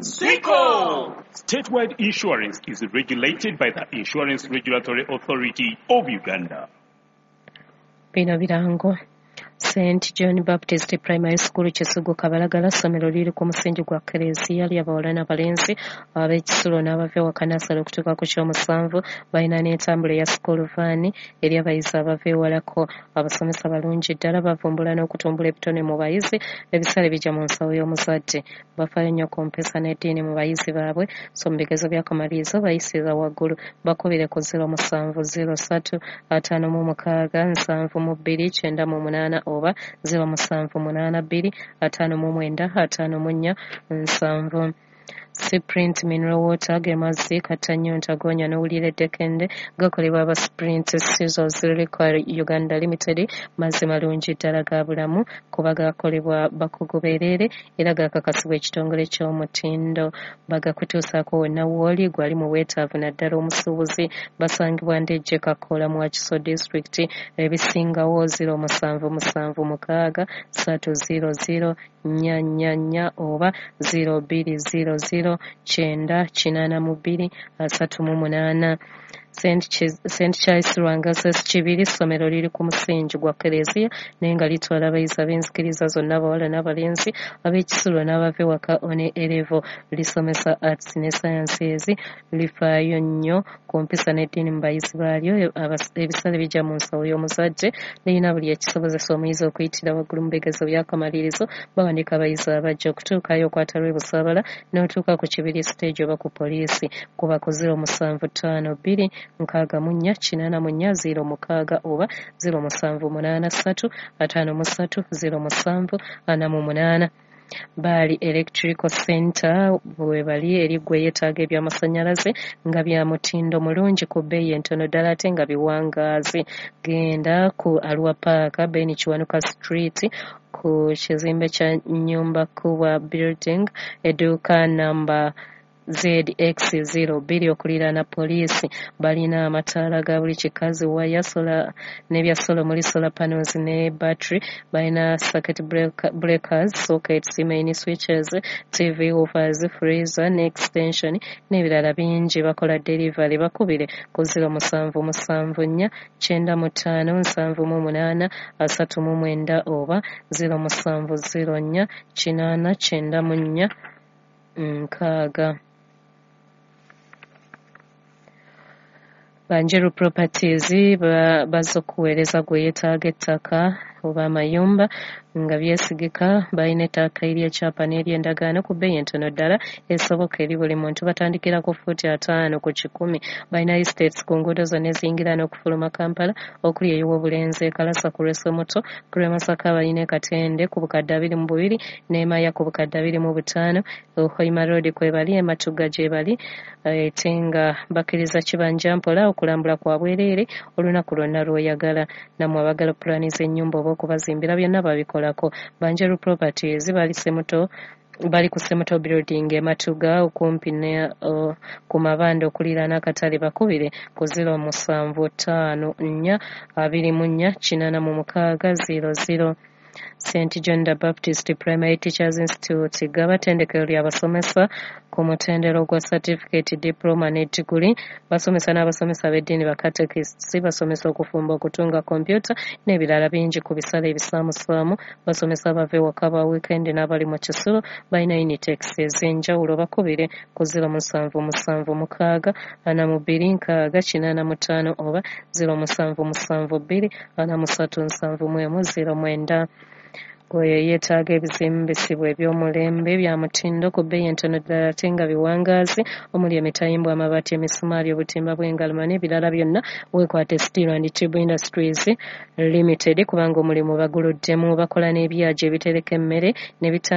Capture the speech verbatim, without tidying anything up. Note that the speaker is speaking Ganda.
Siko! Statewide insurance is regulated by the Insurance Regulatory Authority of Uganda. Bino birango Saint John Baptist Primary School Kisugu Kabalagala ssomero liri ku musingi gwa Kereziya ly'abawala n'abalenzi ab'ekisulo n'abava ewaka Nassali okutuuka ku kyomusanvu balina n'entambula ya school van eri abayizi abava ewalako. Abasomesa balungi ddala bavumbula n'okutumbula ebitone mu bayizi ebisale bijja mu nsawo y'omuzadde. Bafaayo nnyo ku mpisa n'eddiini mu bayizi baabwe, so mu bigezo by'akamalirizo bayisiriza waggulu bakubire ku zero musanvu zero ssatu ataano mu mukaaga nsanvu mu bbiri kyenda mu munaana oba zero musanvu munaana bbiri ataano mu mwenda ataano mu nnya nsanvu. Sprint Mineral Water ge mazzi Katanyonta Gonya n'owulira eddekende gakolebwa aba Sprint Scissors Liquor Uganda Limited. Mazzi malungi ddala ga bulamu kuba gakolebwa bakugu bereere era gakakasibwa ekitongole ky'omutindo. Bagakutuusaako wonna wooli gwali mu bwetaavu naddala omusuubuzi. Basangibwa Ndejje Kakola mu Wakiso District. Ebisingawo zero musanvu musanvu mukaaga ssatu zero zero nnya nnya nnya oba zero bbiri zero zero kyenda kinaana mu bbiri asatu mu munaana. Saint Charles Rwangasas Kibiri ssomero liri ku musingi gwa Kereziya naye nga litwala abayizi ab'enzikiriza zonna abawala n'abalenzi ab'ekisulo n'abava ewaka one erevo. Lisomesa arts ne sciences. Lifaayo nnyo ku mpisa n'eddiini mu bayizi baalyo. Ebisale bijja mu nsawo y'omuzadde lirina buli ekisobozesa omuyizi okuyitira waggulu mu bigezo by'akamalirizo. Bawandiika abayizi abajja okutuukayo okwata lw'ebusaabala n'otuuka ku Kibiri stage oba ku poliisi. Kuba ku zero musanvu ttaano bbiri nkaaga mu nnya kinaana mu nnya zero mukaaga oba zero musanvu munaana ssatu ataano mu ssatu zero musanvu ana mu munaana. Baali Electrical Center bwe bali eri gwe yeetaaga eby'amasannyalaze nga bya mutindo mulungi ku bbeeyi entono ddala ate nga biwangaazi. Genda ku Arua Park Ben Kiwanuka Street ku kizimbe kya Nyumba Kubwa Building edduuka namba Z X zero bbiri okuliraana poliisi. Balina amataala ga buli kikazi waya sola n'ebya solo muli solar panels ne battery. Balina circuit breakers, sockets, main switches, T V woofers, freezer ne extension n'ebirala bingi. Bakola delivery. Bakubire ku zero musanvu musanvu nnya kyenda mu ttaano nsanvu mu munaana asatu mu mwenda oba zero musanvu zero nnya kinaana kyenda mu nnya nkaaga. Banjeru Properties bazze okuweereza gwe yeetaaga ettaka oba amayumba nga byesigika. Balina ettaka ery'ekyapa n'ery'endagaano ku bbeeyi entono ddala esoboka eri buli muntu. Batandikira ku fuuti ataano ku kikumi. Balina estates ku nguudo zonna eziyingira n'okufuluma Kampala okuli eyiwa obulenzi Kalasa ku Lwesomoto, ku Lwemasaka balina e Katende ku bukadde abiri mu bubiri n'Emaya ku bukadde abiri mu butaano. Hoima Road kwe bali, Ematuga gye bali ate nga bakkiriza kibanja mpola okulambula kwa bwereere olunaku lwonna lw'oyagala. Nammwe abagala pulaani z'ennyumba oba okubazimbira byonna babikolako. Banjeru Properties bali Semuto bali ku Semuto Building e Matuga okumpi ne uh, ku mabanda okuliraana akatale. Bakubire ku zero musanvu ttaano nnya abiri mu nnya kinaana mu mukaaga zero zero. Saint John the Baptist Primary Teachers Institute gabatendekero ly'abasomesa ku mutendero gwa certificate diploma ne degree. Basomesa n'abasomesa b'eddiini bakatekisists. Basomesa okufumba, okutunga kompyuta n'ebirala bingi ku bisale ebisaamusaamu. Basomesa abava ewaka ba weekend n'abali mu kisulo. Balina unitex ez'enjawulo. Bakubire ku zero musanvu musanvu mukaaga ana mu bbiri nkaaga kinaana mu ttaano oba zero musanvu musanvu bbiri ana mu ssatu nsanvu mu emu zero mwenda. Gwe yeetaaga ebizimbisibwa eby'omulembe bya mutindo ku bbeeyi entono ddala ate nga biwangaazi omuli emitayimbwa, amabaati, emisumaali, obutimba bw'engalama n'ebirala byonna. Weekwate Steel and Tube Industries Limited kubanga omulimu baguluddemu. Bakola n'ebyagi ebitereka emmere ne